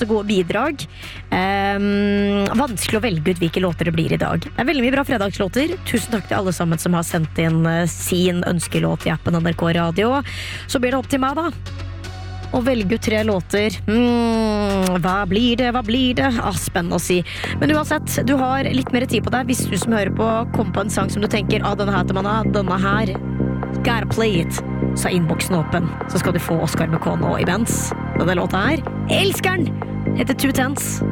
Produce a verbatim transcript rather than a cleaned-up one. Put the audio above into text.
masse gode bidrag. Um, vanskelig å velge ut hvilke låter det blir i dag. Det er veldig mye bra fredagslåter. Tusen takk til alle sammen som har sendt inn uh, sin ønskelåt i appen N R K Radio. Så blir det opp til meg da å velge ut tre låter. Mm, hva blir det, hva blir det? Ah, spennende å si. Men uansett, du har litt mer tid på deg. Hvis du som hører på kommer på en sang som du tenker, ah, denne her til manna, denne her, gotta play it. Så er innboksen åpen. Så skal du få Oscar McConnell i bands. Denne låta her, elsker den! Heter Two Tenths.